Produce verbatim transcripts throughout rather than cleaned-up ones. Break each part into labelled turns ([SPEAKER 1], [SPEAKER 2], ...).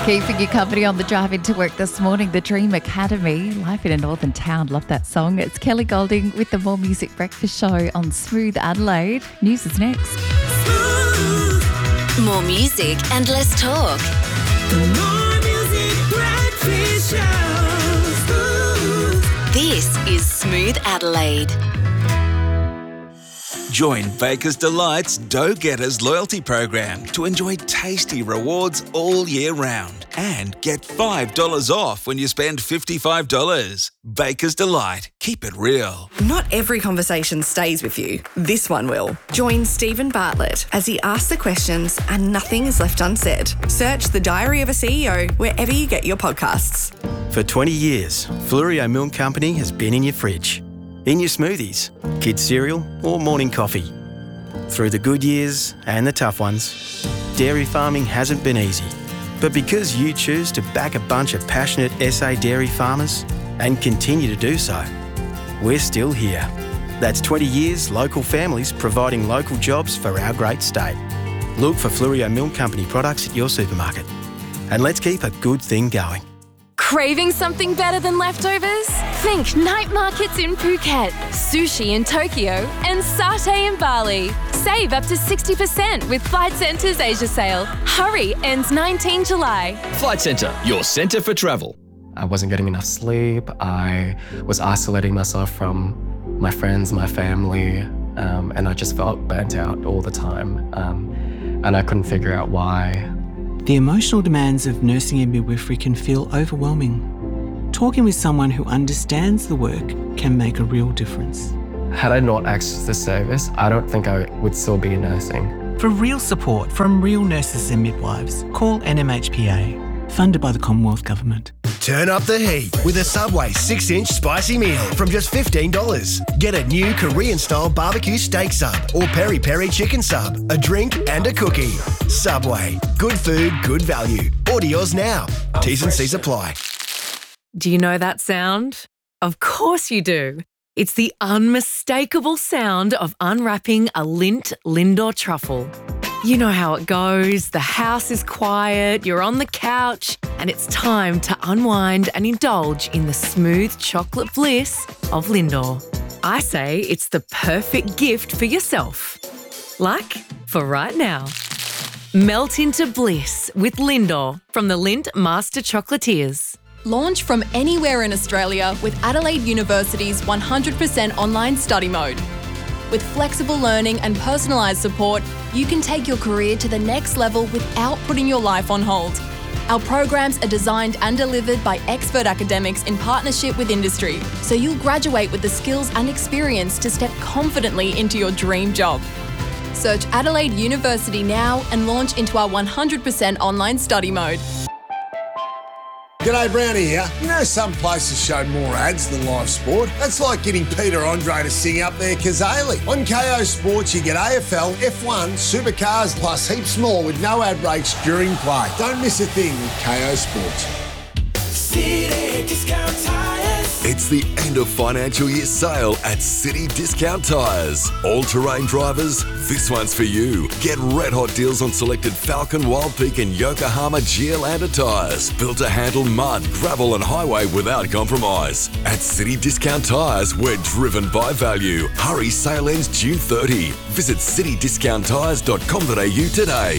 [SPEAKER 1] Keeping you company on the drive into work this morning, the Dream Academy, live in a northern town. Love that song. It's Kelly Golding with the More Music Breakfast Show on Smooth Adelaide. News is next.
[SPEAKER 2] More music and less talk.
[SPEAKER 3] The More Music Breakfast Show.
[SPEAKER 2] This is Smooth Adelaide.
[SPEAKER 4] Join Baker's Delight's Dough Getters loyalty program to enjoy tasty rewards all year round and get five dollars off when you spend fifty-five dollars. Baker's Delight. Keep it real.
[SPEAKER 5] Not every conversation stays with you. This one will. Join Stephen Bartlett as he asks the questions and nothing is left unsaid. Search The Diary of a C E O wherever you get your podcasts.
[SPEAKER 6] For twenty years, Flurio Milk Company has been in your fridge, in your smoothies, kids' cereal or morning coffee. Through the good years and the tough ones, dairy farming hasn't been easy. But because you choose to back a bunch of passionate S A dairy farmers and continue to do so, we're still here. That's twenty years local families providing local jobs for our great state. Look for Flurio Milk Company products at your supermarket. And let's keep a good thing going.
[SPEAKER 7] Craving something better than leftovers? Think night markets in Phuket, sushi in Tokyo, and satay in Bali. Save up to sixty percent with Flight Centre's Asia sale. Hurry, ends nineteenth July.
[SPEAKER 8] Flight Centre, your centre for travel.
[SPEAKER 9] I wasn't getting enough sleep. I was isolating myself from my friends, my family, um, and I just felt burnt out all the time. Um, and I couldn't figure out why.
[SPEAKER 10] The emotional demands of nursing and midwifery can feel overwhelming. Talking with someone who understands the work can make a real difference.
[SPEAKER 9] Had I not accessed the service, I don't think I would still be nursing.
[SPEAKER 10] For real support from real nurses and midwives, call N M H P A, funded by the Commonwealth Government.
[SPEAKER 11] Turn up the heat with a Subway six inch spicy meal from just fifteen dollars. Get a new Korean-style barbecue steak sub or peri-peri chicken sub, a drink and a cookie. Subway. Good food, good value. Order yours now. T's and C's apply.
[SPEAKER 12] Do you know that sound? Of course you do. It's the unmistakable sound of unwrapping a Lindt Lindor truffle. You know how it goes. The house is quiet, you're on the couch, and it's time to unwind and indulge in the smooth chocolate bliss of Lindor. I say it's the perfect gift for yourself. Like for right now. Melt into bliss with Lindor from the Lindt Master Chocolatiers.
[SPEAKER 13] Launch from anywhere in Australia with Adelaide University's one hundred percent online study mode. With flexible learning and personalised support, you can take your career to the next level without putting your life on hold. Our programs are designed and delivered by expert academics in partnership with industry, so you'll graduate with the skills and experience to step confidently into your dream job. Search Adelaide University now and launch into our one hundred percent online study mode.
[SPEAKER 14] G'day, Brownie here. You know some places show more ads than live sport? That's like getting Peter Andre to sing up their Kazali. On K O Sports, you get A F L, F one, supercars, plus heaps more with no ad breaks during play. Don't miss a thing with K O Sports.
[SPEAKER 3] City Discount Tires.
[SPEAKER 15] It's the end of financial year sale at City Discount Tires. All-terrain drivers, this one's for you. Get red hot deals on selected Falcon, Wild Peak and Yokohama Geolandar tyres. Built to handle mud, gravel and highway without compromise. At City Discount Tires, we're driven by value. Hurry, sale ends June thirtieth. Visit city discount tires dot com dot a u today.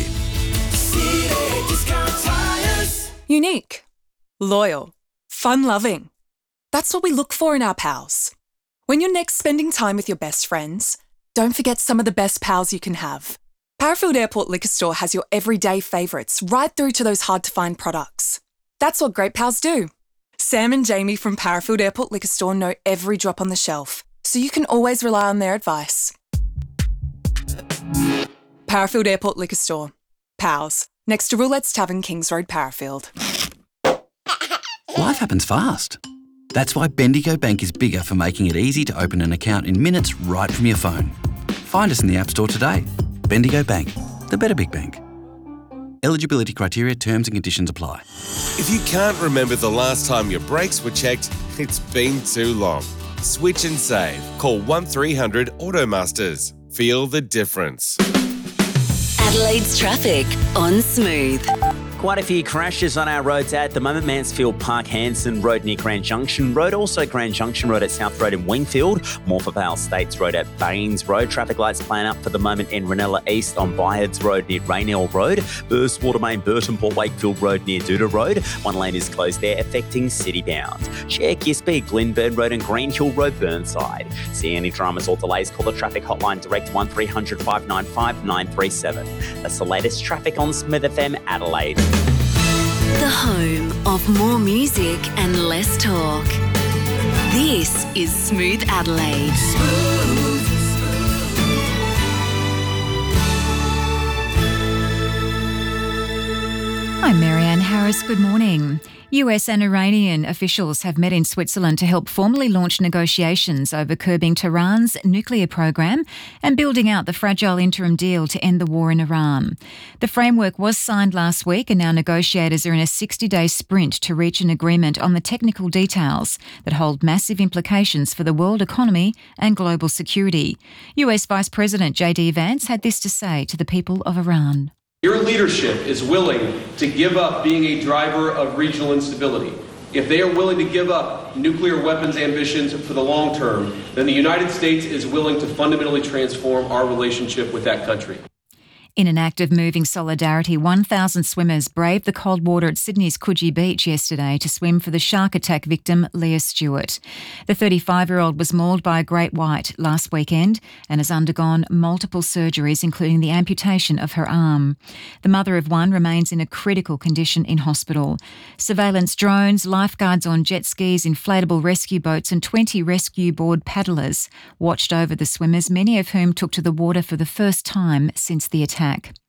[SPEAKER 3] City Discount Tires.
[SPEAKER 16] Unique, loyal, fun-loving. That's what we look for in our pals. When you're next spending time with your best friends, don't forget some of the best pals you can have. Parafield Airport Liquor Store has your everyday favourites right through to those hard-to-find products. That's what great pals do. Sam and Jamie from Parafield Airport Liquor Store know every drop on the shelf, so you can always rely on their advice. Parafield Airport Liquor Store. Pals. Next to Roulette's Tavern, Kings Road, Parafield.
[SPEAKER 17] Life happens fast. That's why Bendigo Bank is bigger for making it easy to open an account in minutes right from your phone. Find us in the App Store today. Bendigo Bank, the better big bank. Eligibility criteria, terms and conditions apply.
[SPEAKER 18] If you can't remember the last time your brakes were checked, it's been too long. Switch and save. Call one three hundred Automasters. Feel the difference.
[SPEAKER 2] Adelaide's traffic on Smooth.
[SPEAKER 19] Quite a few crashes on our roads at the moment. Mansfield Park, Hanson Road near Grand Junction Road. Also Grand Junction Road at South Road in Wingfield. Morphettvale States Road at Baines Road. Traffic lights plan up for the moment in Ranella East on Byards Road near Raynell Road. Burstwater Main, Burton Port Wakefield Road near Duda Road. One lane is closed there, affecting city bound. Check your speed, Glenburn Road and Green Hill Road, Burnside. See any dramas or delays, call the traffic hotline direct one three hundred five nine five nine three seven. That's the latest traffic on Smith F M Adelaide.
[SPEAKER 2] The home of more music and less talk. This is Smooth Adelaide.
[SPEAKER 1] I'm Marianne Harris. Good morning. U S and Iranian officials have met in Switzerland to help formally launch negotiations over curbing Tehran's nuclear program and building out the fragile interim deal to end the war in Iran. The framework was signed last week and now negotiators are in a sixty-day sprint to reach an agreement on the technical details that hold massive implications for the world economy and global security. U S Vice President J D Vance had this to say to the people of Iran.
[SPEAKER 20] Your leadership is willing to give up being a driver of regional instability. If they are willing to give up nuclear weapons ambitions for the long term, then the United States is willing to fundamentally transform our relationship with that country.
[SPEAKER 1] In an act of moving solidarity, one thousand swimmers braved the cold water at Sydney's Coogee Beach yesterday to swim for the shark attack victim, Leah Stewart. The thirty-five-year-old was mauled by a great white last weekend and has undergone multiple surgeries, including the amputation of her arm. The mother of one remains in a critical condition in hospital. Surveillance drones, lifeguards on jet skis, inflatable rescue boats and twenty rescue board paddlers watched over the swimmers, many of whom took to the water for the first time since the attack.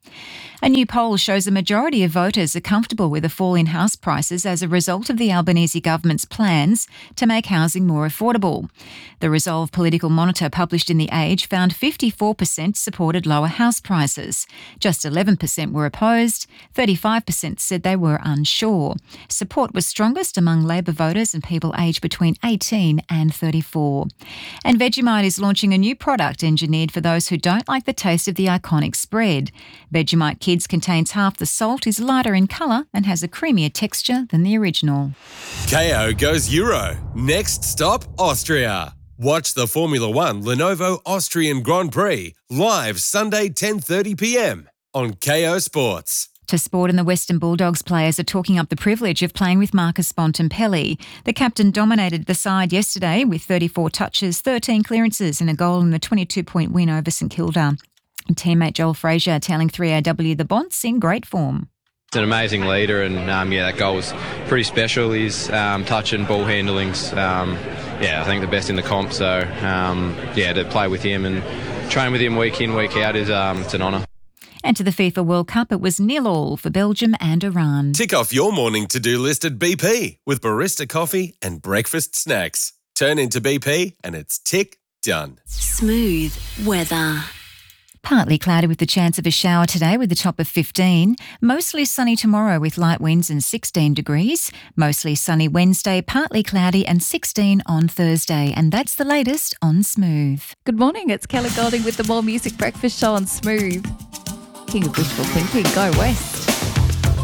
[SPEAKER 1] A new poll shows a majority of voters are comfortable with a fall in house prices as a result of the Albanese government's plans to make housing more affordable. The Resolve Political Monitor published in The Age found fifty-four percent supported lower house prices. Just eleven percent were opposed, thirty-five percent said they were unsure. Support was strongest among Labor voters and people aged between eighteen and thirty-four. And Vegemite is launching a new product engineered for those who don't like the taste of the iconic spread. Vegemite Kids contains half the salt, is lighter in colour and has a creamier texture than the original.
[SPEAKER 18] K O goes Euro. Next stop, Austria. Watch the Formula One Lenovo Austrian Grand Prix live Sunday ten thirty p m on K O Sports.
[SPEAKER 1] To sport, and the Western Bulldogs players are talking up the privilege of playing with Marcus Bontempelli. The captain dominated the side yesterday with thirty-four touches, thirteen clearances and a goal in the twenty-two point win over St Kilda. Teammate Joel Frazier telling three A W the Bonts in great form.
[SPEAKER 21] He's an amazing leader and, um, yeah, that goal was pretty special. His um, touch and ball handling's, um, yeah, I think the best in the comp. So, um, yeah, to play with him and train with him week in, week out is um, it's an honour.
[SPEAKER 1] And to the FIFA World Cup, it was nil all for Belgium and Iran.
[SPEAKER 18] Tick off your morning to-do list at B P with barista coffee and breakfast snacks. Turn into B P and it's tick done.
[SPEAKER 2] Smooth weather.
[SPEAKER 1] Partly cloudy with the chance of a shower today with a top of fifteen. Mostly sunny tomorrow with light winds and sixteen degrees. Mostly sunny Wednesday, partly cloudy and sixteen on Thursday. And that's the latest on Smooth. Good morning, it's Kelly Golding with the More Music Breakfast Show on Smooth. King of Wishful Thinking, go West.